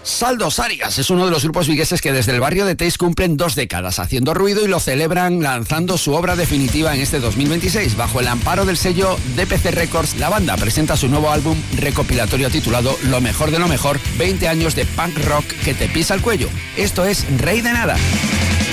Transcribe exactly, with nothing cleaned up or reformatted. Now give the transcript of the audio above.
Saldos Arias es uno de los grupos vigueses que desde el barrio de Teis cumplen dos décadas haciendo ruido y lo celebran lanzando su obra definitiva en este dos mil veintiséis. Bajo el amparo del sello D P C Records, la banda presenta su nuevo álbum recopilatorio titulado Lo mejor de lo mejor, veinte años de punk rock que te pisa el cuello. Esto es Rey de Nada.